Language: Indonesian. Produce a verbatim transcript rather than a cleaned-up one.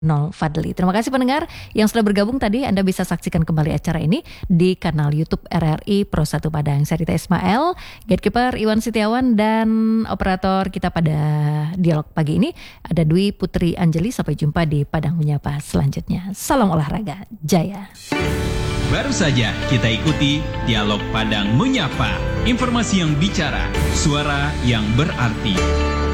Nol Fadli. Terima kasih pendengar yang sudah bergabung tadi. Anda bisa saksikan kembali acara ini di kanal YouTube R R I Pro satu Padang. Saya Rita Ismail, Gatekeeper Iwan Setiawan, dan operator kita pada dialog pagi ini ada Dwi Putri Anjeli. Sampai jumpa di Padang Menyapa selanjutnya. Salam olahraga, jaya. Baru saja kita ikuti Dialog Padang Menyapa. Informasi yang bicara, suara yang berarti.